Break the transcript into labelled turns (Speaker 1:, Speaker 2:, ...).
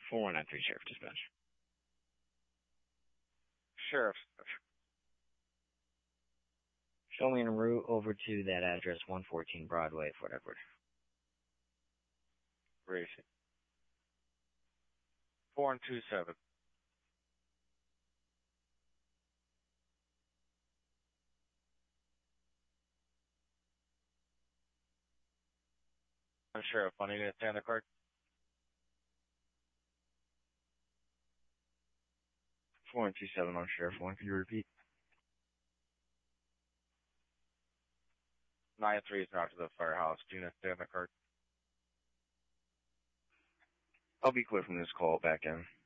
Speaker 1: 4193 Sheriff Dispatch.
Speaker 2: Sheriff.
Speaker 1: Show me en route over to that address, 114 Broadway, Fort Edward.
Speaker 2: Racing. 4127. I'm Sheriff. I need to stay on the card.
Speaker 1: 4127 on Sheriff 1. Could you repeat?
Speaker 2: 9-3 is out to the firehouse. Do you need to stay on the card?
Speaker 1: I'll be clear from this call back in.